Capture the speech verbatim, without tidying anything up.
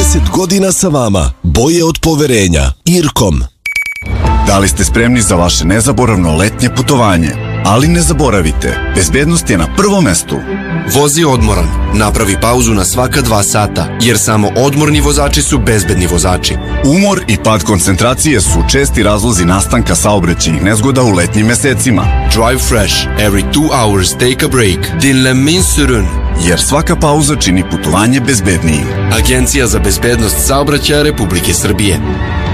trideset godina sa vama. Boje od poverenja. Irkom. Da li ste spremni za vaše nezaboravno letnje putovanje? Ali ne zaboravite, bezbednost je na prvom mestu. Vozi odmoran, napravi pauzu na svaka dva sata, jer samo odmorni vozači su bezbedni vozači. Umor i pad koncentracije su česti razlozi nastanka saobraćajnih nezgoda u letnjim mesecima. Drive fresh, every two hours take a break. Dinlemin sürün. Jer svaka pauza čini putovanje bezbednijim. Agencija za bezbednost saobraćaja Republike Srbije.